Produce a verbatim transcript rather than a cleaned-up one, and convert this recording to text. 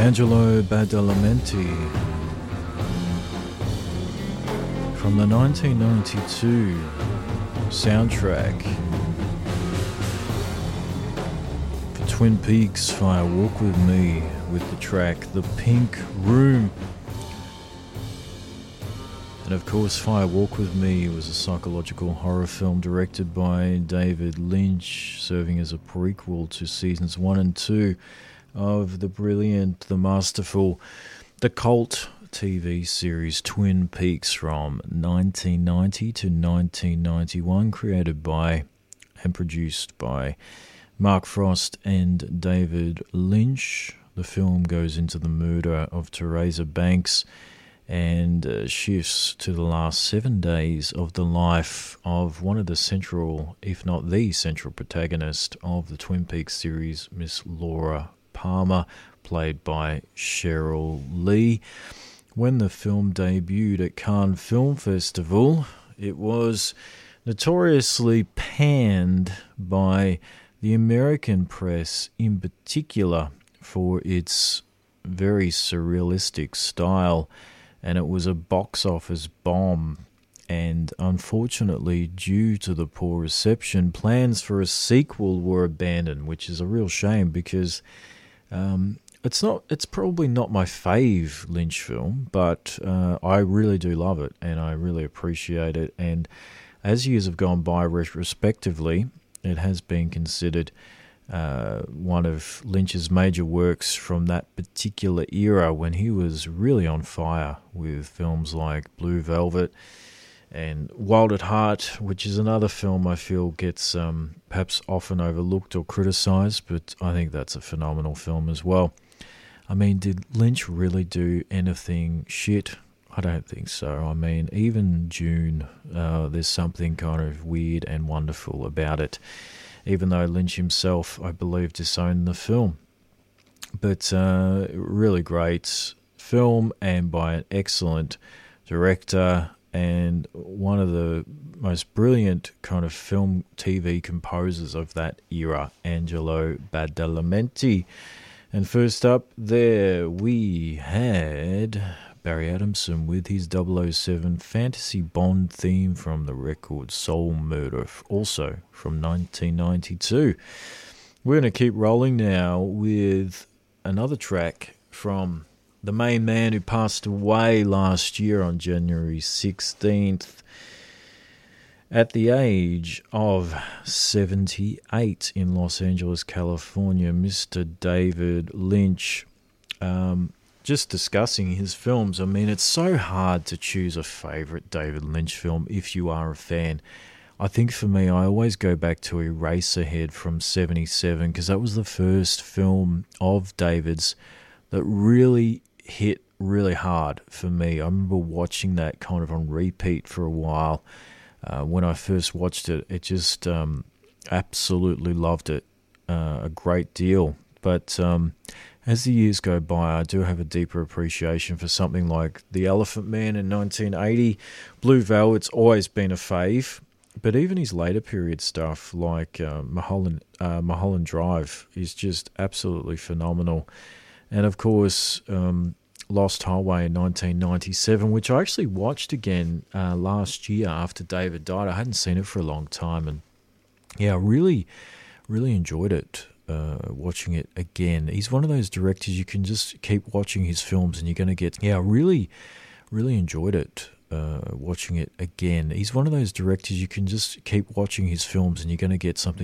Angelo Badalamenti from the nineteen ninety-two soundtrack for Twin Peaks Fire Walk With Me, with the track The Pink Room. And of course, Fire Walk With Me was a psychological horror film directed by David Lynch, serving as a prequel to seasons one and two of the brilliant, the masterful, the cult T V series Twin Peaks from nineteen ninety to nineteen ninety-one, created by and produced by Mark Frost and David Lynch. The film goes into the murder of Teresa Banks and uh, shifts to the last seven days of the life of one of the central, if not the central protagonist of the Twin Peaks series, Miss Laura Palmer, played by Cheryl Lee. When the film debuted at Cannes Film Festival, it was notoriously panned by the American press in particular for its very surrealistic style, and it was a box office bomb. And unfortunately, due to the poor reception, plans for a sequel were abandoned, which is a real shame because um, it's not. It's probably not my fave Lynch film, but uh, I really do love it, and I really appreciate it. And as years have gone by, retrospectively, it has been considered uh, one of Lynch's major works from that particular era when he was really on fire with films like Blue Velvet and Wild at Heart, which is another film I feel gets um, perhaps often overlooked or criticised, but I think that's a phenomenal film as well. I mean, did Lynch really do anything shit? I don't think so. I mean, even June, uh, there's something kind of weird and wonderful about it, even though Lynch himself, I believe, disowned the film. But uh, really great film, and by an excellent director, and one of the most brilliant kind of film T V composers of that era, Angelo Badalamenti. And first up there we had Barry Adamson with his double oh seven fantasy Bond theme from the record Soul Murder, also from nineteen ninety-two. We're going to keep rolling now with another track from the main man who passed away last year on January sixteenth at the age of seventy-eight in Los Angeles, California, Mister David Lynch. Um, just discussing his films, I mean, it's so hard to choose a favourite David Lynch film if you are a fan. I think for me, I always go back to Eraserhead from seventy-seven, because that was the first film of David's that really hit really hard for me. I remember watching that kind of on repeat for a while. Uh, when I first watched it, it just um, absolutely loved it uh, a great deal. But um, as the years go by, I do have a deeper appreciation for something like The Elephant Man in nineteen eighty. Blue Velvet's always been a fave, but even his later period stuff like uh, Mulholland, uh, Mulholland Drive is just absolutely phenomenal. And of course, um, Lost Highway in nineteen ninety-seven, which I actually watched again uh, last year after David died. I hadn't seen it for a long time, and yeah, I really, really enjoyed it, uh, watching it again. He's one of those directors you can just keep watching his films and you're going to get, yeah, I really, really enjoyed it, uh, watching it again. He's one of those directors you can just keep watching his films and you're going to get something